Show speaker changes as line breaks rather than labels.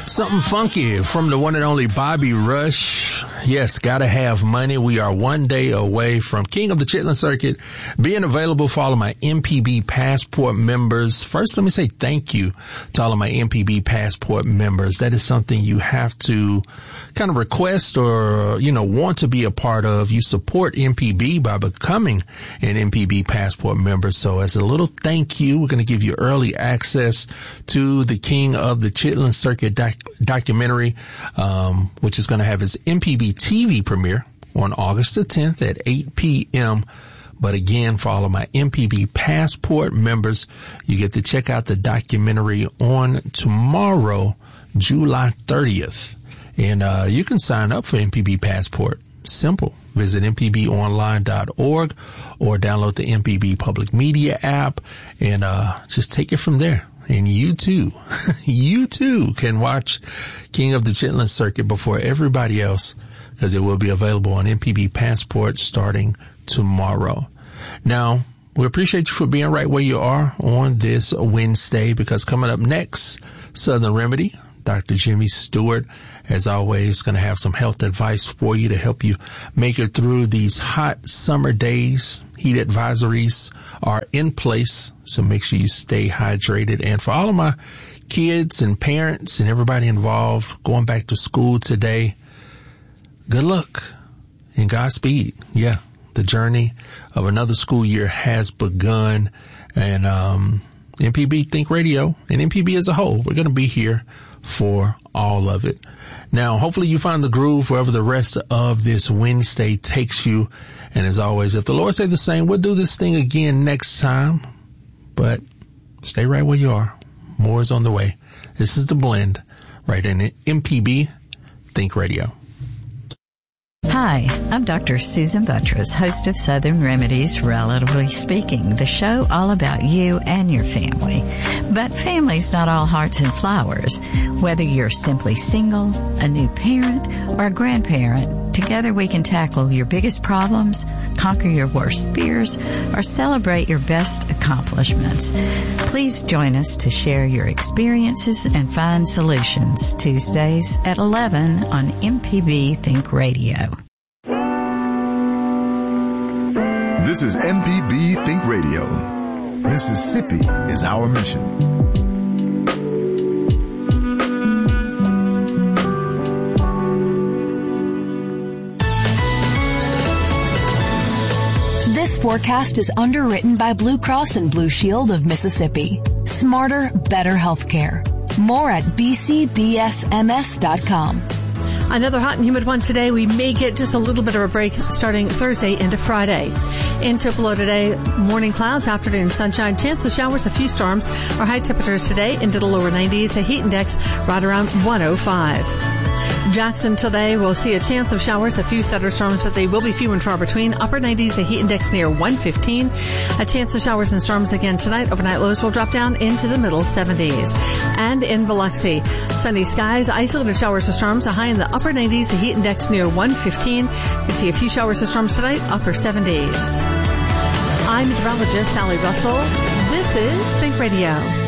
Something funky from the one and only Bobby Rush. Yes, gotta have money. We are one day away from King of the Chitlin Circuit being available for all of my MPB Passport members. First, let me say thank you to all of my MPB Passport members. That is something you have to kind of request or, want to be a part of. You support MPB by becoming an MPB Passport member. So as a little thank you, we're going to give you early access to the King of the Chitlin Circuit documentary, which is going to have its MPB TV premiere on August the 10th at 8 p.m. But again, for all of my MPB Passport members, you get to check out the documentary on tomorrow, July 30th. And you can sign up for MPB Passport. Simple. Visit mpbonline.org or download the MPB Public Media app and just take it from there. And you too can watch King of the Chitlin Circuit before everybody else, because it will be available on MPB Passport starting tomorrow. Now, we appreciate you for being right where you are on this Wednesday, because coming up next, Southern Remedy, Dr. Jimmy Stewart, as always, going to have some health advice for you to help you make it through these hot summer days. Heat advisories are in place, so make sure you stay hydrated. And for all of my kids and parents and everybody involved going back to school today, good luck and Godspeed. Yeah, the journey of another school year has begun. And MPB Think Radio and MPB as a whole, we're going to be here for all of it. Now, hopefully you find the groove wherever the rest of this Wednesday takes you. And as always, if the Lord say the same, we'll do this thing again next time. But stay right where you are. More is on the way. This is The Blend right in MPB Think Radio.
Hi, I'm Dr. Susan Buttress, host of Southern Remedies, Relatively Speaking, the show all about you and your family. But family's not all hearts and flowers. Whether you're simply single, a new parent, or a grandparent, together we can tackle your biggest problems, conquer your worst fears, or celebrate your best accomplishments. Please join us to share your experiences and find solutions. Tuesdays at 11 on MPB Think Radio.
This is MPB Think Radio. Mississippi is our mission.
This forecast is underwritten by Blue Cross and Blue Shield of Mississippi. Smarter, better healthcare. More at bcbsms.com.
Another hot and humid one today. We may get just a little bit of a break starting Thursday into Friday. In Tupelo today, morning clouds, afternoon sunshine, chance of showers, a few storms. Our high temperatures today into the lower 90s, a heat index right around 105. Jackson today will see a chance of showers, a few thunderstorms, but they will be few and far between. Upper 90s, a heat index near 115. A chance of showers and storms again tonight. Overnight lows will drop down into the middle 70s. And in Biloxi, sunny skies, isolated showers and storms, a high in the upper 90s, a heat index near 115. We see a few showers and storms tonight, upper 70s. I'm meteorologist Sally Russell. This is Think Radio.